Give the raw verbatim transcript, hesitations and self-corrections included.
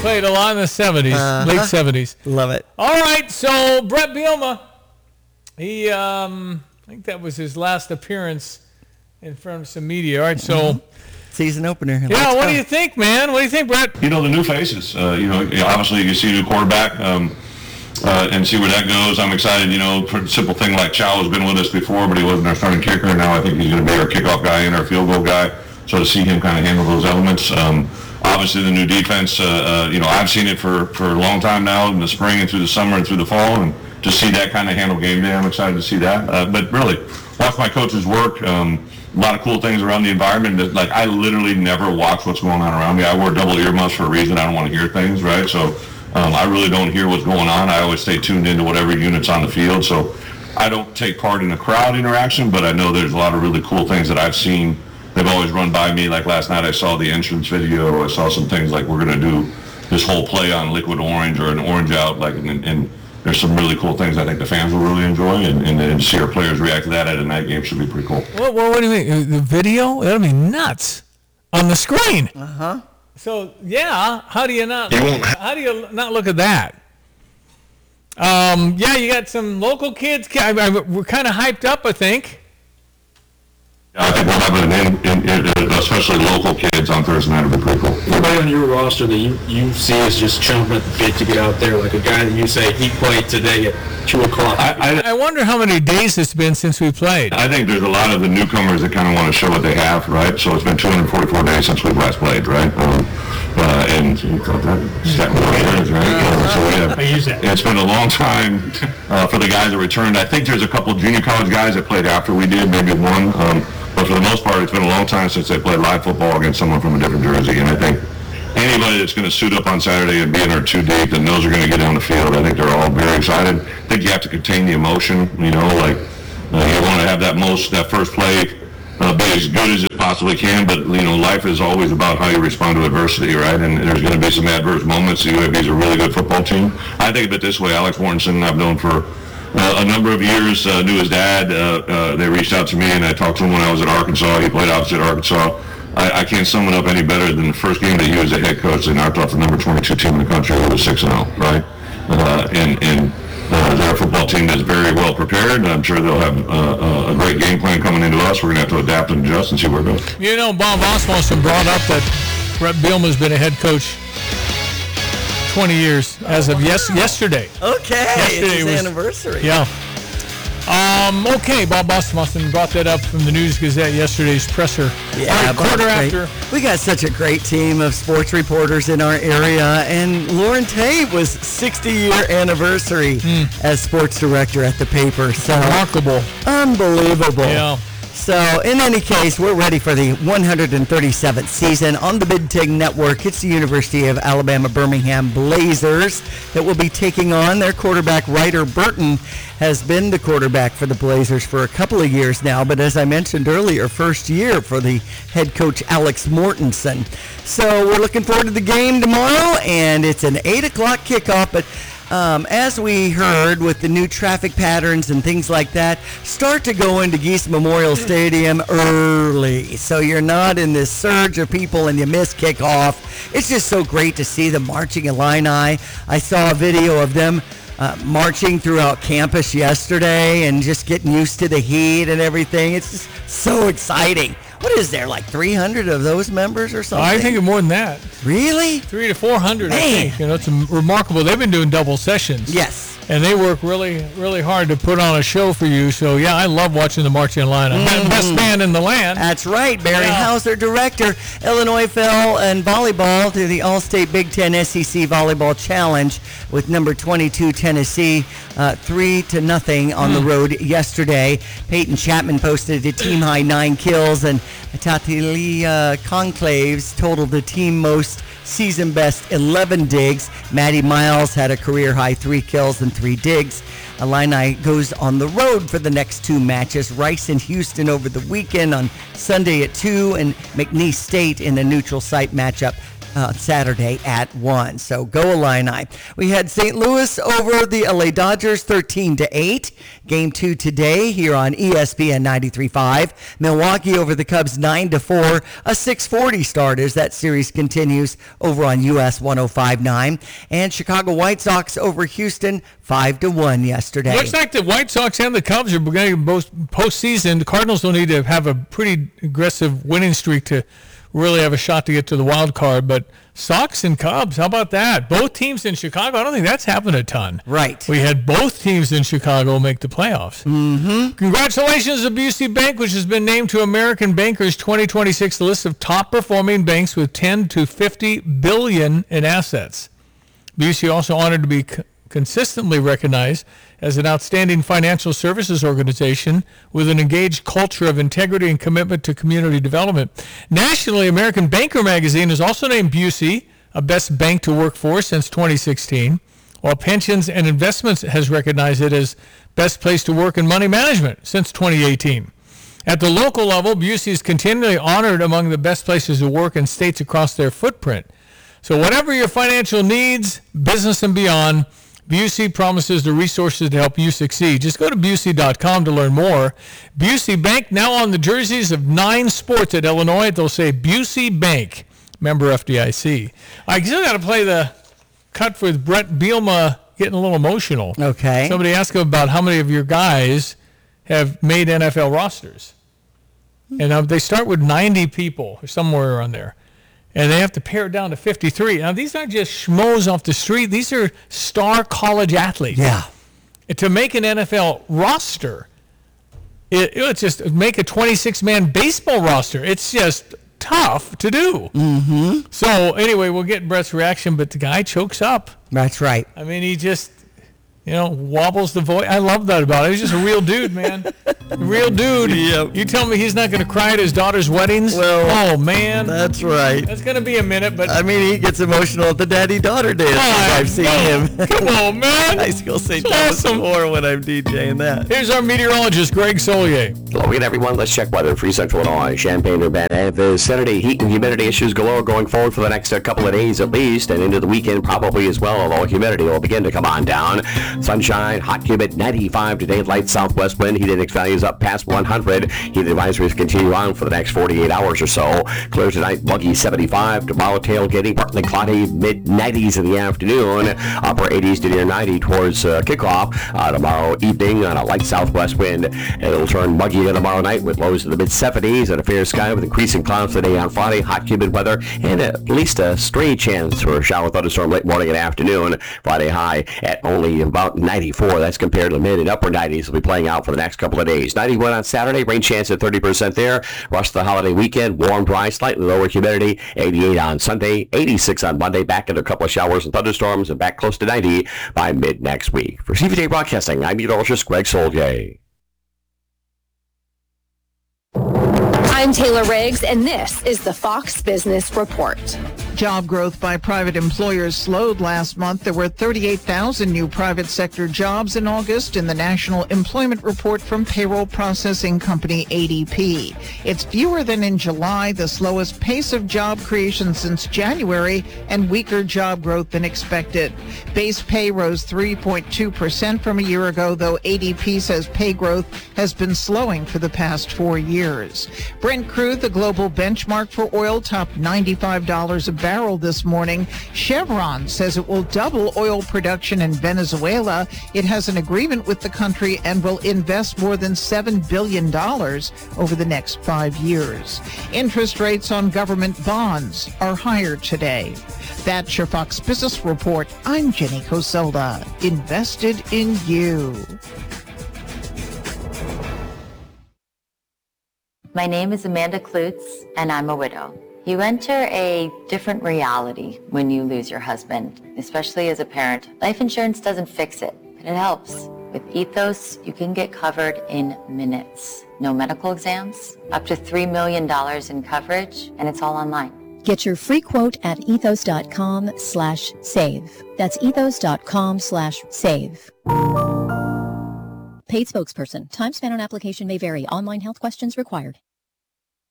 Played a lot in the seventies, uh-huh. late seventies. Love it. All right, so Bret Bielema, he, um, I think that was his last appearance in front of some media. All right, so. Mm-hmm. Season opener. Yeah, Let's what go. do you think, man? What do you think, Bret? You know, the new faces. Uh, you know, obviously you see a new quarterback um, uh, and see where that goes. I'm excited, you know, for a simple thing like Chow has been with us before, but he wasn't our starting kicker. Now I think he's going to be our kickoff guy and our field goal guy. So to see him kind of handle those elements. Um, obviously the new defense, uh, uh, you know, I've seen it for, for a long time now in the spring and through the summer and through the fall. And to see that kind of handle game day, I'm excited to see that. Uh, but really, watch my coaches work. Um, A lot of cool things around the environment. That, like, I literally never watch what's going on around me. I wear double earmuffs for a reason. I don't want to hear things, right? So um, I really don't hear what's going on. I always stay tuned into whatever unit's on the field. So I don't take part in the crowd interaction, but I know there's a lot of really cool things that I've seen. They've always run by me. Like last night I saw the entrance video. I saw some things like we're going to do this whole play on liquid orange or an orange out, like, and, and there's some really cool things I think the fans will really enjoy, and, and, and to see our players react to that at a night game should be pretty cool. Well, well, what do you mean? The video? That'll be nuts on the screen. Uh-huh. So, yeah, how do you not look, how do you not look at that? Um, yeah, you got some local kids. I, I, we're kind of hyped up, I think. Yeah, I think we'll have an in, in, in, especially local kids on Thursday night will be pretty cool. Anybody on your roster that you, you see is just chomping at the bit to get out there, like a guy that you say he played today at two o'clock. I, I, I wonder how many days it's been since we played. I think there's a lot of the newcomers that kind of want to show what they have, right? So it's been two hundred forty-four days since we've last played, right? Um, uh, and you thought that second years, right? Uh, so we have, I use that. It's been a long time uh, for the guys that returned. I think there's a couple junior college guys that played after we did, maybe one. Um, But for the most part, it's been a long time since they played live football against someone from a different jersey. And I think anybody that's going to suit up on Saturday and be in our two deep that knows they're going to get down the field, I think they're all very excited. I think you have to contain the emotion, you know, like uh, you want to have that most, that first play uh, be as good as it possibly can. But, you know, life is always about how you respond to adversity, right? And there's going to be some adverse moments. The U A B is a really good football team. I think of it this way. Alex Mortensen, I've known for Uh, a number of years, uh, knew his dad. Uh, uh, they reached out to me, and I talked to him when I was at Arkansas. He played opposite Arkansas. I, I can't sum it up any better than the first game that he was a head coach. They knocked off the number twenty-two team in the country who was six and oh, right? Uh, and and uh, they're a football team that's very well prepared. I'm sure they'll have uh, a great game plan coming into us. We're going to have to adapt and adjust and see where it goes. You know, Bob Oswaldson brought up that Bret Bielema's been a head coach twenty years as of yes yesterday. Okay, yesterday it's his was, anniversary. Yeah. Um, okay, Bob Oswaldson brought that up from the News Gazette yesterday's presser. Yeah, right, quarter after. We got such a great team of sports reporters in our area, and Lauren Tate was sixty-year anniversary mm. as sports director at the paper. So remarkable, unbelievable. Yeah. So, in any case, we're ready for the one hundred thirty-seventh season on the Big Ten Network. It's the University of Alabama Birmingham Blazers that will be taking on their quarterback. Ryder Burton has been the quarterback for the Blazers for a couple of years now, but as I mentioned earlier, first year for the head coach Alex Mortensen. So, we're looking forward to the game tomorrow, and it's an eight o'clock kickoff, but Um, as we heard with the new traffic patterns and things like that, start to go into Geese Memorial Stadium early. So you're not in this surge of people and you miss kickoff. It's just so great to see them marching Illini. I saw a video of them uh, marching throughout campus yesterday and just getting used to the heat and everything. It's just so exciting. What is there, like three hundred of those members or something? I think of more than that. Really? Three to four hundred, Man. I think. You know, it's remarkable. They've been doing double sessions. Yes. And they work really, really hard to put on a show for you. So, yeah, I love watching the marching line. Mm-hmm. Best band in the land. That's right. Barry yeah. Hauser, director. Illinois fell in volleyball to the All-State Big Ten S E C Volleyball Challenge with number twenty-two Tennessee, uh, three to nothing on mm. the road yesterday. Peyton Chapman posted a team-high nine kills, and Tatilia Conclaves totaled the team most season best eleven digs. Maddie Miles had a career high three kills and three digs. Illini goes on the road for the next two matches. Rice and Houston over the weekend on Sunday at two, and McNeese State in a neutral site matchup uh, Saturday at one. So go Illini. We had Saint Louis over the L A Dodgers thirteen to eight. Game two today here on E S P N ninety-three point five. Milwaukee over the Cubs nine to four. A six forty start as that series continues over on U S one oh five point nine. And Chicago White Sox over Houston five to one yesterday. Looks like the White Sox and the Cubs are going to both postseason. The Cardinals don't need to have a pretty aggressive winning streak to really have a shot to get to the wild card, but Sox and Cubs, how about that? Both teams in Chicago, I don't think that's happened a ton. Right. We had both teams in Chicago make the playoffs. Mm-hmm. Congratulations to Busey Bank, which has been named to American Banker's twenty twenty-six list of top-performing banks with ten to fifty billion in assets. Busey also honored to be c- consistently recognized as an outstanding financial services organization with an engaged culture of integrity and commitment to community development. Nationally, American Banker magazine has also named Busey a best bank to work for since twenty sixteen, while Pensions and Investments has recognized it as best place to work in money management since twenty eighteen. At the local level, Busey is continually honored among the best places to work in states across their footprint. So whatever your financial needs, business and beyond, Busey promises the resources to help you succeed. Just go to Busey dot com to learn more. Busey Bank, now on the jerseys of nine sports at Illinois. They'll say Busey Bank, member F D I C. I still got to play the cut with Brett Bielema getting a little emotional. Okay. Somebody asked him about how many of your guys have made N F L rosters. And uh, they start with ninety people or somewhere around there. And they have to pare it down to fifty-three. Now, these aren't just schmoes off the street. These are star college athletes. Yeah. And to make an N F L roster, it, it's just make a twenty-six man baseball roster. It's just tough to do. Mm-hmm. So, anyway, we'll get Brett's reaction, but the guy chokes up. That's right. I mean, he just, you know, wobbles the voice. I love that about it. He's just a real dude, man. A real dude. Yep. You tell me he's not going to cry at his daughter's weddings? Well, oh, man. That's right. That's going to be a minute, but... I mean, he gets emotional at the daddy-daughter dance. Oh, I've seen no. him. Come on, man. High School Saint It's Thomas awesome. four when I'm DJing that. Here's our meteorologist, Greg Solier. Hello again, everyone. Let's check weather for Central Illinois, Champaign, Urbana. The Saturday heat and humidity issues galore going forward for the next uh, couple of days at least, and into the weekend probably as well, although humidity will begin to come on down. Sunshine, hot, humid, ninety-five today, light southwest wind. Heat index values up past one hundred. Heat advisories continue on for the next forty-eight hours or so. Clear tonight, muggy seventy-five. Tomorrow, tailgating, partly cloudy, mid nineties in the afternoon. Upper eighties to near ninety towards uh, kickoff. Uh, tomorrow evening on a light southwest wind. It'll turn muggy again tomorrow night with lows in the mid seventies and a fair sky with increasing clouds today on Friday. Hot, humid weather and at least a stray chance for a shower thunderstorm late morning and afternoon. Friday high at only about ninety-four. That's compared to the mid and upper nineties. Will be playing out for the next couple of days. ninety-one on Saturday. Rain chance at thirty percent there. Rush the holiday weekend. Warm, dry, slightly lower humidity. eighty-eight on Sunday. eighty-six on Monday. Back into a couple of showers and thunderstorms and back close to ninety by mid next week. For C V J Broadcasting, I'm meteorologist Greg Solier. I'm Taylor Riggs, and this is the Fox Business Report. Job growth by private employers slowed last month. There were thirty-eight thousand new private sector jobs in August in the National Employment Report from payroll processing company A D P. It's fewer than in July, the slowest pace of job creation since January, and weaker job growth than expected. Base pay rose three point two percent from a year ago, though A D P says pay growth has been slowing for the past four years. Brent crude, the global benchmark for oil, topped ninety-five dollars a barrel this morning. Chevron says it will double oil production in Venezuela. It has an agreement with the country and will invest more than seven billion dollars over the next five years. Interest rates on government bonds are higher today. That's your Fox Business Report. I'm Jenny Coselda. Invested in you. My name is Amanda Klutz, and I'm a widow. You enter a different reality when you lose your husband, especially as a parent. Life insurance doesn't fix it, but it helps. With Ethos, you can get covered in minutes. No medical exams, up to three million dollars in coverage, and it's all online. Get your free quote at ethos.com slash save. That's ethos.com slash save. Paid spokesperson. Time spent on application may vary. Online health questions required.